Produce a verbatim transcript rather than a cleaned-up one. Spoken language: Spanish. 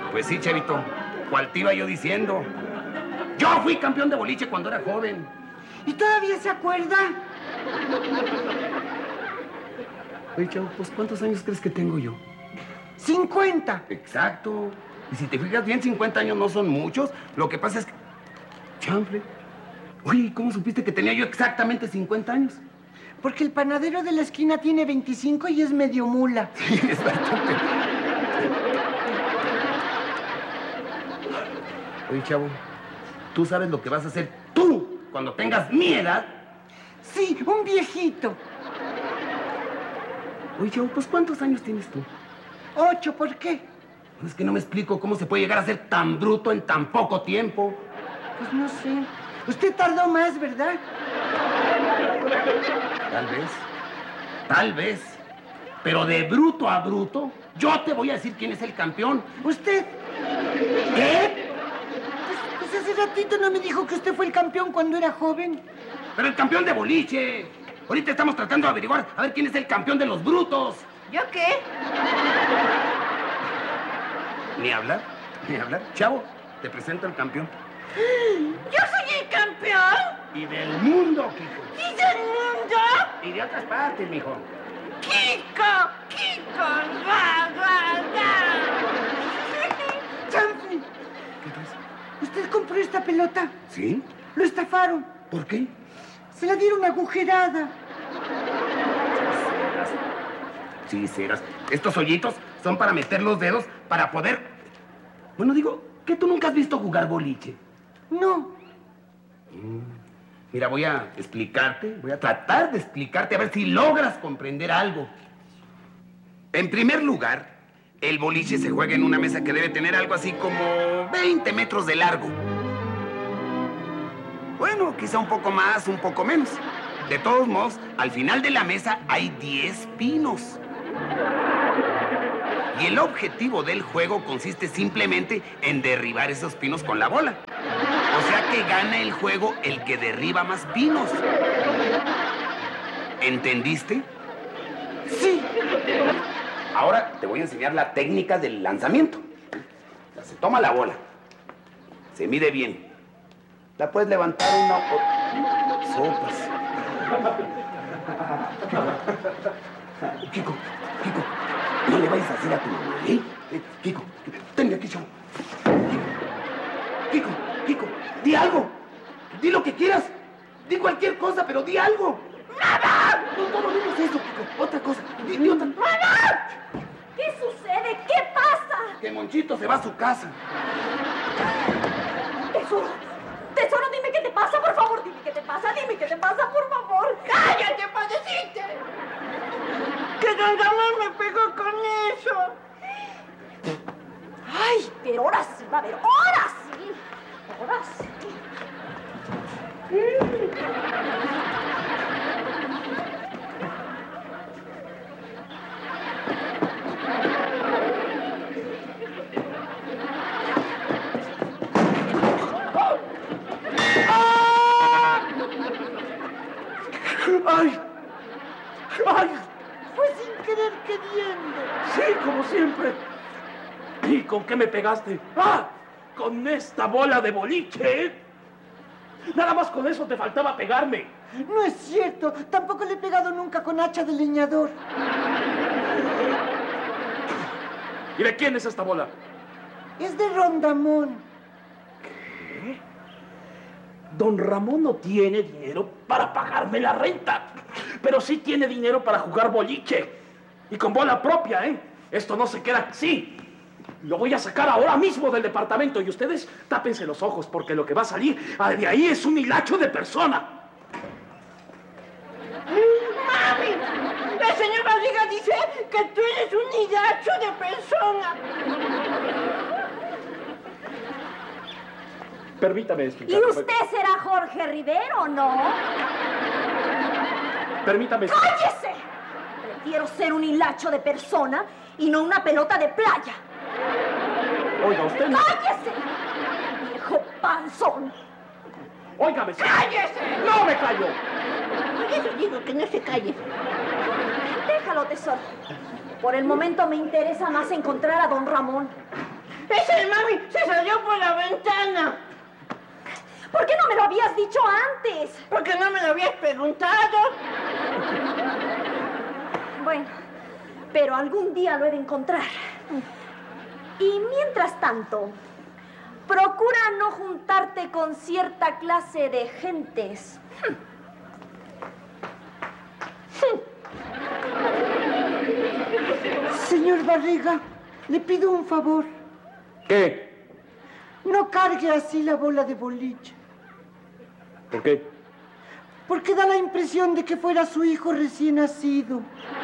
Pues sí, Chavito. ¿Cuál te iba yo diciendo? Yo fui campeón de boliche cuando era joven. ¿Y todavía se acuerda? Oye, Chavo, pues ¿cuántos años crees que tengo yo? cincuenta. Exacto. Y si te fijas bien, cincuenta años no son muchos. Lo que pasa es que... Chanfle. Oye, ¿cómo supiste que tenía yo exactamente cincuenta años? Porque el panadero de la esquina tiene veinticinco y es medio mula. Sí, es bastante. Oye, Chavo, ¿tú sabes lo que vas a hacer tú cuando tengas mi edad? Sí, un viejito. Oye, Chavo, pues ¿cuántos años tienes tú? Ocho, ¿por qué? Es que no me explico cómo se puede llegar a ser tan bruto en tan poco tiempo. Pues no sé. Usted tardó más, ¿verdad? Tal vez. Tal vez. Pero de bruto a bruto, yo te voy a decir quién es el campeón. ¿Usted? ¿Qué? Pues, pues hace ratito no me dijo que usted fue el campeón cuando era joven. Pero el campeón de boliche. Ahorita estamos tratando de averiguar a ver quién es el campeón de los brutos. ¿Yo qué? Ni hablar, ni hablar. Chavo, te presento al campeón. ¿Yo soy el campeón? Y del mundo, Kiko. ¿Y del mundo? Y de otras partes, mijo. ¡Kiko! ¡Kiko! ¡Va, va, va! ¡Chanfle! ¿Qué pasa? ¿Usted compró esta pelota? ¿Sí? Lo estafaron. ¿Por qué? Se la dieron agujerada. Sí, serás. Estos hoyitos son para meter los dedos para poder... Bueno, digo, ¿que tú nunca has visto jugar boliche? No. Mm. Mira, voy a explicarte, voy a tratar de explicarte a ver si logras comprender algo. En primer lugar, el boliche se juega en una mesa que debe tener algo así como veinte metros de largo. Bueno, quizá un poco más, un poco menos. De todos modos, al final de la mesa hay diez pinos. Y el objetivo del juego consiste simplemente en derribar esos pinos con la bola. O sea que gana el juego el que derriba más pinos. ¿Entendiste? Sí. Ahora te voy a enseñar la técnica del lanzamiento. Se toma la bola. Se mide bien. La puedes levantar una... o- Sopas. Kiko, Kiko, no le vayas a hacer a tu mamá, ¿eh? eh Kiko, tenme aquí, chavo. Kiko, Kiko, di algo. Di lo que quieras. Di cualquier cosa, pero di algo. ¡Mamá! No, no, no digas eso, Kiko. Otra cosa. Di, di otra. ¡Mamá! ¿Qué sucede? ¿Qué pasa? Que Monchito se va a su casa. Tesoro, tesoro, dime qué te pasa, por favor. Dime qué te pasa, dime qué te pasa, por favor. ¡Cállate, padeciste! Que don Ramón me pegó con eso. Ay, pero ahora sí va a haber, ahora sí. Ahora sí. ¡Ay! ¡Ay! Fue sin querer queriendo. Sí, como siempre. ¿Y con qué me pegaste? ¡Ah! Con esta bola de boliche. Nada más con eso te faltaba pegarme. No es cierto. Tampoco le he pegado nunca con hacha de leñador. ¿Y de quién es esta bola? Es de Rondamón. ¿Qué? Don Ramón no tiene dinero para pagarme la renta, pero sí tiene dinero para jugar boliche. Y con bola propia, ¿eh? Esto no se queda así. Lo voy a sacar ahora mismo del departamento y ustedes tápense los ojos porque lo que va a salir de ahí es un hilacho de persona. ¡Mami! La señora Liga dice que tú eres un hilacho de persona. Permítame ¿Y explicarme. usted será Jorge Rivero, no? Permítame. ¡Cállese! Prefiero ser un hilacho de persona y no una pelota de playa. Oiga, usted no... ¡Cállese! ¡Viejo panzón! Óigame. ¡Cállese! ¡No me callo! Por eso digo que no se calle. Déjalo, tesoro. Por el momento me interesa más encontrar a don Ramón. ¡Ese mami se salió por la ventana! ¿Por qué no me lo habías dicho antes? Porque no me lo habías preguntado. Bueno, pero algún día lo he de encontrar. Y mientras tanto, procura no juntarte con cierta clase de gentes. Señor Barriga, le pido un favor. ¿Qué? No cargue así la bola de boliche. ¿Por qué? Porque da la impresión de que fuera su hijo recién nacido.